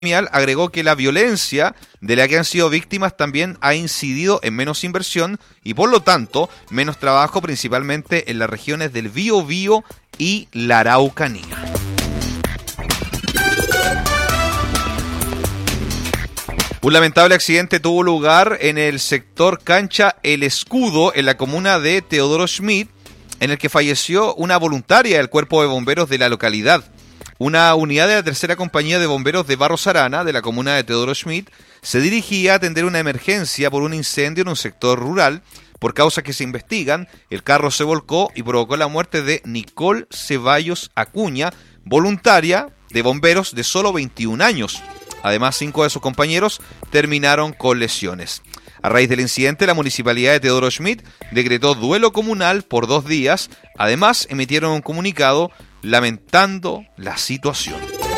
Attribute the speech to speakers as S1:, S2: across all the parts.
S1: agregó que la violencia de la que han sido víctimas también ha incidido en menos inversión y por lo tanto menos trabajo, principalmente en las regiones del Biobío y la Araucanía. Un lamentable accidente tuvo lugar en el sector Cancha El Escudo, en la comuna de Teodoro Schmidt, en el que falleció una voluntaria del cuerpo de bomberos de la localidad. Una unidad de la tercera compañía de bomberos de Barros Arana, de la comuna de Teodoro Schmidt, se dirigía a atender una emergencia por un incendio en un sector rural. Por causas que se investigan, el carro se volcó y provocó la muerte de Nicole Ceballos Acuña, voluntaria de bomberos de solo 21 años. Además, 5 de sus compañeros terminaron con lesiones. A raíz del incidente, la municipalidad de Teodoro Schmidt decretó duelo comunal por 2 días. Además, emitieron un comunicado lamentando la situación.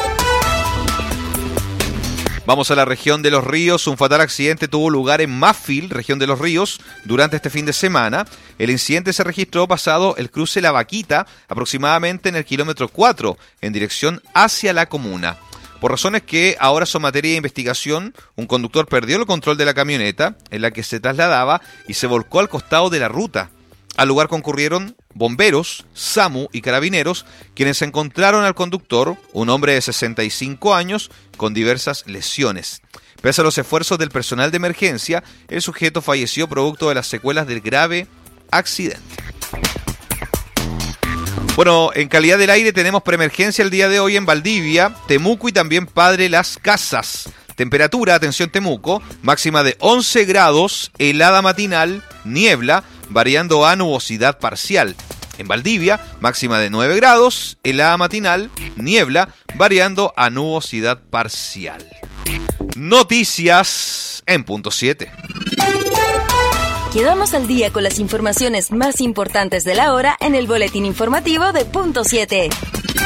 S1: Vamos a la región de Los Ríos. Un fatal accidente tuvo lugar en Mafil, región de Los Ríos, durante este fin de semana. El incidente se registró pasado el cruce La Vaquita, aproximadamente en el kilómetro 4, en dirección hacia la comuna. Por razones que ahora son materia de investigación, un conductor perdió el control de la camioneta en la que se trasladaba y se volcó al costado de la ruta. Al lugar concurrieron bomberos, SAMU y carabineros, quienes encontraron al conductor, un hombre de 65 años, con diversas lesiones. Pese a los esfuerzos del personal de emergencia, el sujeto falleció producto de las secuelas del grave accidente. Bueno, en calidad del aire tenemos preemergencia el día de hoy en Valdivia, Temuco y también Padre Las Casas. Temperatura, atención Temuco, máxima de 11 grados, helada matinal, niebla, variando a nubosidad parcial. En Valdivia, máxima de 9 grados, helada matinal, niebla, variando a nubosidad parcial. Noticias en punto 7.
S2: Quedamos al día con las informaciones más importantes de la hora en el boletín informativo de punto 7.